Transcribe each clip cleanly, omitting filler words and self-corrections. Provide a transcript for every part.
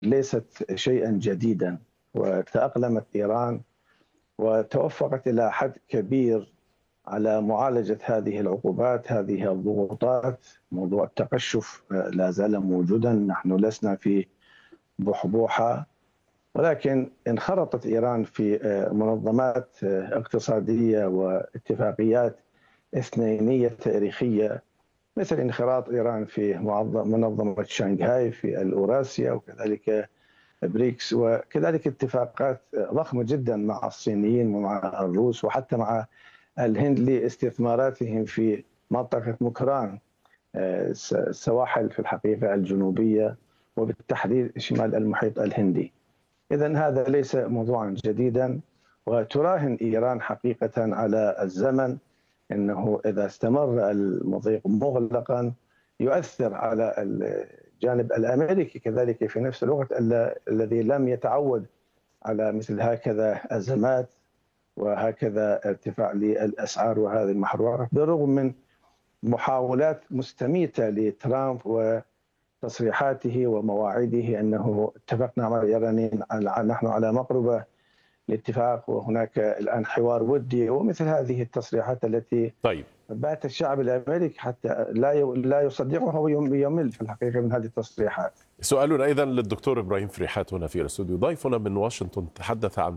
ليست شيئا جديدا، وتأقلمت إيران وتوفقت إلى حد كبير على معالجة هذه العقوبات، هذه الضغوطات. موضوع التقشف لا زال موجودا، نحن لسنا في بحبوحة، ولكن انخرطت إيران في منظمات اقتصادية واتفاقيات إثنينية تاريخية، مثل انخراط إيران في منظمة شنغهاي في الأوراسيا، وكذلك بريكس، وكذلك اتفاقات ضخمة جدا مع الصينيين ومع الروس وحتى مع الهند لاستثماراتهم في منطقة مكران، السواحل في الحقيقة الجنوبية وبالتحديد شمال المحيط الهندي. إذن هذا ليس موضوعا جديدا، وتراهن إيران حقيقة على الزمن، أنه إذا استمر المضيق مغلقا يؤثر على الجانب الأمريكي كذلك في نفس الوقت، الذي لم يتعود على مثل هكذا أزمات وهكذا ارتفاع للأسعار وهذه المحروقات، بالرغم من محاولات مستميتة لترامب وتصريحاته ومواعيده أنه اتفقنا مع الإيرانيين، نحن على مقربة الاتفاق وهناك الآن حوار ودي، ومثل هذه التصريحات التي بات الشعب الأمريكي حتى لا يصدقها ويمل في الحقيقة من هذه التصريحات. سؤالنا أيضا للدكتور إبراهيم فريحات هنا في الاستوديو. ضيفنا من واشنطن تحدث عن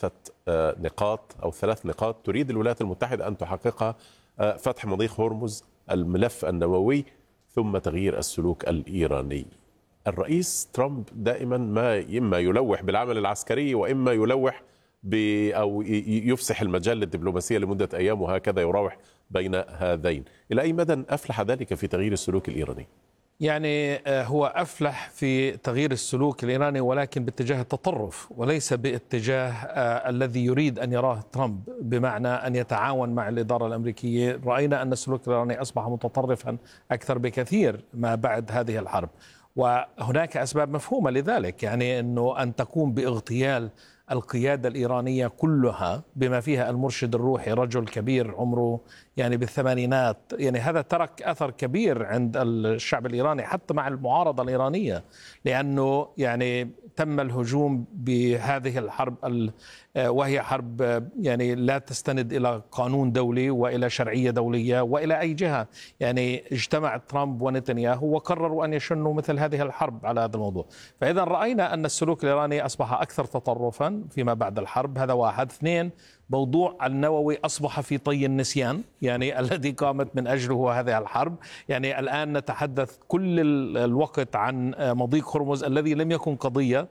ثلاث نقاط تريد الولايات المتحدة أن تحققها: فتح مضيق هرمز، الملف النووي، ثم تغيير السلوك الإيراني. الرئيس ترامب دائما إما يلوح بالعمل العسكري وإما يلوح أو يفسح المجال للدبلوماسية لمدة أيام، وهكذا يراوح بين هذين. إلى أي مدى أفلح ذلك في تغيير السلوك الإيراني؟ يعني هو أفلح في تغيير السلوك الإيراني، ولكن باتجاه التطرف وليس باتجاه الذي يريد أن يراه ترامب، بمعنى أن يتعاون مع الإدارة الأمريكية. رأينا أن السلوك الإيراني أصبح متطرفا أكثر بكثير ما بعد هذه الحرب، وهناك أسباب مفهومة لذلك، يعني أن تقوم باغتيال القيادة الإيرانية كلها بما فيها المرشد الروحي، رجل كبير عمره يعني بالثمانينات، يعني هذا ترك أثر كبير عند الشعب الإيراني حتى مع المعارضة الإيرانية، لأنه يعني تم الهجوم بهذه الحرب وهي حرب يعني لا تستند إلى قانون دولي وإلى شرعية دولية وإلى أي جهة. يعني اجتمع ترامب ونتنياهو وقرروا أن يشنوا مثل هذه الحرب على هذا الموضوع. فإذا رأينا أن السلوك الإيراني أصبح أكثر تطرفا فيما بعد الحرب، هذا واحد. اثنين، موضوع النووي أصبح في طي النسيان، يعني الذي قامت من أجله هذه الحرب. يعني الآن نتحدث كل الوقت عن مضيق هرمز الذي لم يكن قضية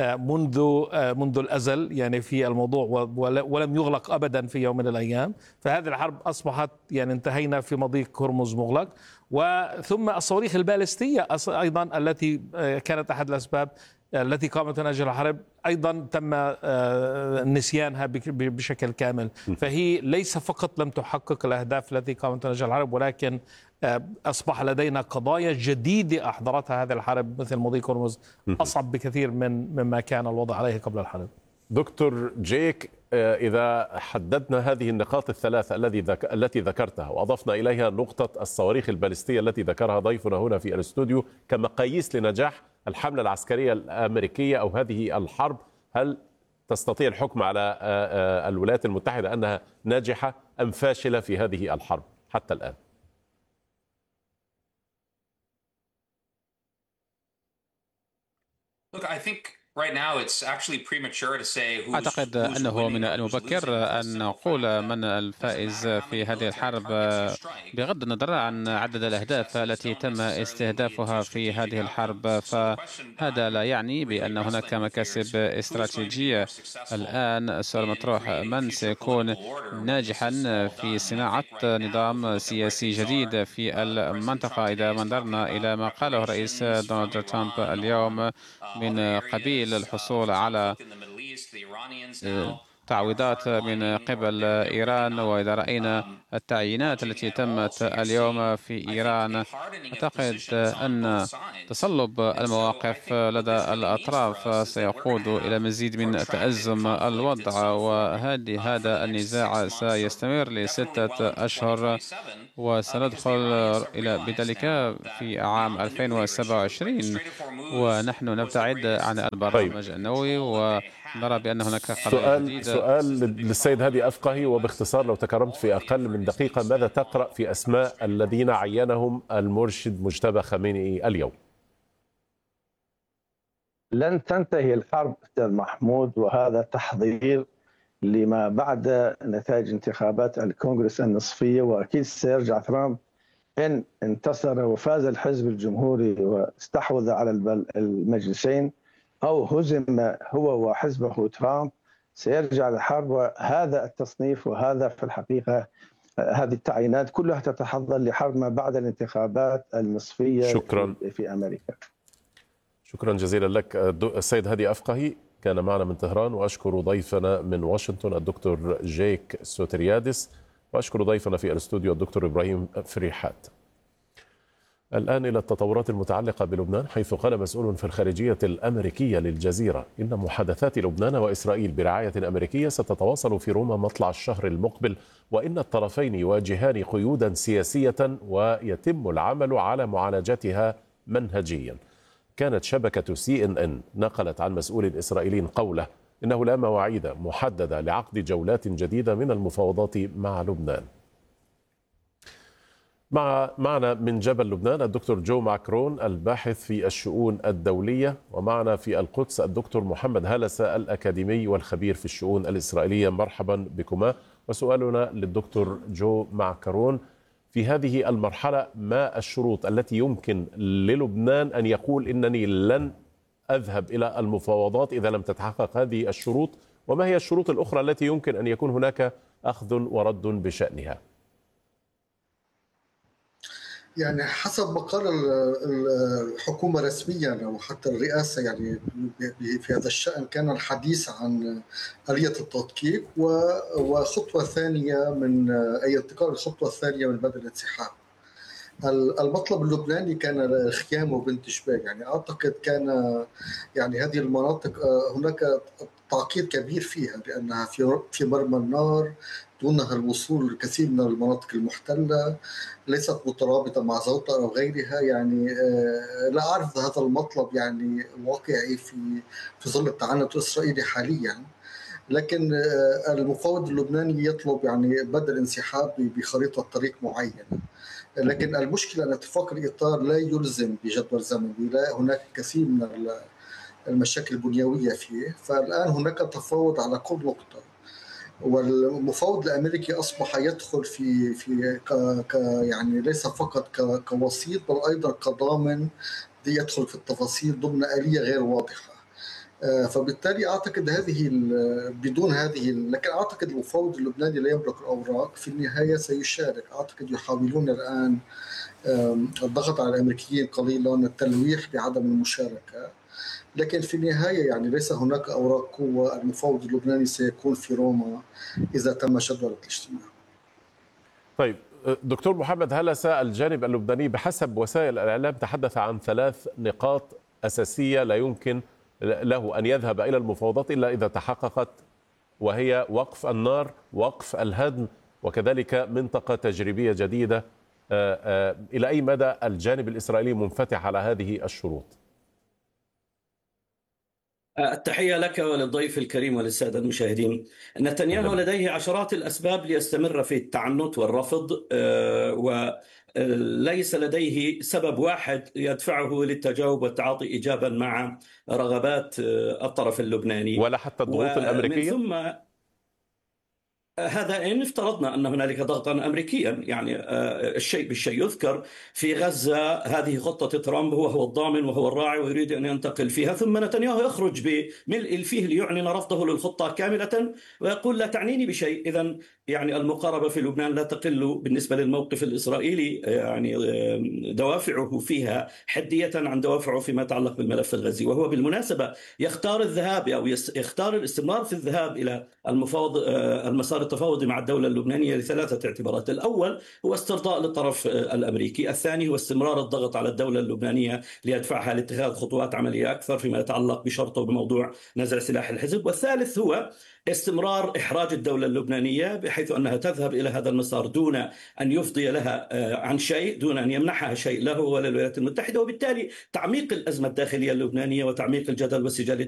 منذ الأزل يعني في الموضوع، ولم يغلق أبدا في يوم من الأيام. فهذه الحرب أصبحت يعني انتهينا في مضيق هرمز مغلق. وثم الصواريخ البالستية أيضا التي كانت أحد الأسباب التي قامت من أجل الحرب، أيضا تم نسيانها بشكل كامل. فهي ليس فقط لم تحقق الأهداف التي قامت من أجل الحرب، ولكن أصبح لدينا قضايا جديدة أحضرتها هذه الحرب مثل مضيق هرمز أصعب بكثير مما كان الوضع عليه قبل الحرب. دكتور جيك، إذا حددنا هذه النقاط الثلاثة التي ذكرتها وأضفنا إليها نقطة الصواريخ البالستية التي ذكرها ضيفنا هنا في الاستوديو كمقاييس لنجاح الحملة العسكرية الأمريكية أو هذه الحرب، هل تستطيع الحكم على الولايات المتحدة أنها ناجحة أم فاشلة في هذه الحرب حتى الآن؟ أعتقد أنه من المبكر أن نقول من الفائز في هذه الحرب بغض النظر عن عدد الأهداف التي تم استهدافها في هذه الحرب، فهذا لا يعني بأن هناك مكاسب استراتيجية. الآن السؤال المطروح: من سيكون ناجحا في صناعة نظام سياسي جديد في المنطقة؟ إذا نظرنا إلى ما قاله الرئيس دونالد ترامب اليوم من قبيل الحصول على تعويضات من قبل إيران. وإذا رأينا التعيينات التي تمت اليوم في إيران، أعتقد أن تصلب المواقف لدى الأطراف سيقود إلى مزيد من تأزم الوضع، وهذا النزاع سيستمر ل6 أشهر، وسندخل بذلك في عام 2027 ونحن نبتعد عن البرنامج النووي، ونرى بأن هناك قضايا جديدة. سؤال للسيد هادي أفقهي، وباختصار لو تكرمت في أقل من دقيقة، ماذا تقرأ في أسماء الذين عينهم المرشد مجتبى خامنئي اليوم؟ لن تنتهي الحرب أستاذ محمود، وهذا تحضير لما بعد نتائج انتخابات الكونغرس النصفية، وأكيد سيرجع ترامب إن انتصر وفاز الحزب الجمهوري واستحوذ على المجلسين، أو هزم هو وحزبه ترامب، سيرجع للحرب. وهذا التصنيف وهذا في الحقيقة هذه التعيينات كلها تتحضر لحرب ما بعد الانتخابات النصفية شكرا في أمريكا. شكرا جزيلا لك السيد هادي أفقهي، كان معنا من طهران. وأشكر ضيفنا من واشنطن الدكتور جيك سوتريادس، وأشكر ضيفنا في الاستوديو الدكتور إبراهيم فريحات. الآن إلى التطورات المتعلقة بلبنان، حيث قال مسؤول في الخارجية الأمريكية للجزيرة إن محادثات لبنان وإسرائيل برعاية أمريكية ستتواصل في روما مطلع الشهر المقبل، وإن الطرفين يواجهان قيودا سياسية ويتم العمل على معالجتها منهجيا. كانت شبكة CNN نقلت عن مسؤول إسرائيلي قوله إنه لا مواعيد محددة لعقد جولات جديدة من المفاوضات مع لبنان. معنا من جبل لبنان الدكتور جو ماكرون الباحث في الشؤون الدولية، ومعنا في القدس الدكتور محمد هلسة الأكاديمي والخبير في الشؤون الإسرائيلية. مرحبا بكما. وسؤالنا للدكتور جو ماكرون، في هذه المرحلة ما الشروط التي يمكن للبنان أن يقول إنني لن أذهب إلى المفاوضات إذا لم تتحقق هذه الشروط، وما هي الشروط الأخرى التي يمكن أن يكون هناك أخذ ورد بشأنها؟ يعني حسب ما قال الحكومة رسميا أو حتى الرئاسة، يعني في هذا الشأن كان الحديث عن آلية التدقيق وخطوة ثانية من أي ابتكار الخطوة الثانية من بدء الانسحاب. المطلب اللبناني كان الخيام وبنت شباك. يعني أعتقد كان يعني هذه المناطق هناك تعقيد كبير فيها، لأنها في مرمى النار، دونها الوصول لكثير من المناطق المحتلة، ليست مترابطة مع زوطة أو غيرها. يعني لا أعرف هذا المطلب يعني واقعي في ظل التعنت الإسرائيلي حاليا، لكن المفاوض اللبناني يطلب يعني بدء الانسحاب بخريطة طريق معينة. لكن المشكلة أن اتفاق الإطار لا يلزم بجدول زمني، لا هناك كثير من المشاكل البنيوية فيه. فالآن هناك تفاوض على كل نقطة، والمفاوض الأمريكي أصبح يدخل في يعني ليس فقط كوسيط، بل أيضا كضامن يدخل في التفاصيل ضمن آلية غير واضحة. فبالتالي أعتقد بدون هذه، لكن أعتقد المفاوض اللبناني لا يملك الأوراق، في النهاية سيشارك. أعتقد يحاولون الآن الضغط على الأمريكيين قليلا، التلويح بعدم المشاركة، لكن في النهاية يعني ليس هناك أوراق قوة. المفاوض اللبناني سيكون في روما إذا تم جدول الاجتماع. طيب دكتور محمد هلسة، الجانب اللبناني بحسب وسائل الإعلام تحدث عن 3 نقاط أساسية لا يمكن له أن يذهب إلى المفاوضات إلا إذا تحققت، وهي وقف النار، وقف الهدم، وكذلك منطقة تجريبية جديدة. إلى أي مدى الجانب الإسرائيلي منفتح على هذه الشروط؟ التحية لك وللضيف الكريم وللسادة المشاهدين. نتنياهو لديه عشرات الأسباب ليستمر في التعنت والرفض، وليس لديه سبب واحد يدفعه للتجاوب والتعاطي إجابا مع رغبات الطرف اللبناني ولا حتى الضغوط الأمريكية. ثم هذا إن افترضنا أن هنالك ضغطا أمريكيا، يعني الشيء بالشيء يذكر. في غزة هذه خطة ترامب، هو الضامن وهو الراعي ويريد أن ينتقل فيها، ثم نتنياهو يخرج بملء الفيه ليعلن رفضه للخطة كاملة ويقول لا تعنيني بشيء. إذن يعني المقاربة في لبنان لا تقل بالنسبة للموقف الإسرائيلي، يعني دوافعه فيها حدية عن دوافعه فيما يتعلق بالملف الغزي. وهو بالمناسبة يختار الذهاب أو يختار الاستمرار في الذهاب إلى المسار التفاوضي مع الدولة اللبنانية لثلاثة اعتبارات. الأول هو استرضاء للطرف الأمريكي، الثاني هو استمرار الضغط على الدولة اللبنانية ليدفعها لاتخاذ خطوات عملية أكثر فيما يتعلق بشرطه بموضوع نزع سلاح الحزب، والثالث هو استمرار إحراج الدولة اللبنانية بحيث أنها تذهب إلى هذا المسار دون أن يفضي لها عن شيء، دون أن يمنحها شيء له وللولايات المتحدة، وبالتالي تعميق الأزمة الداخلية اللبنانية وتعميق الجدل والسجال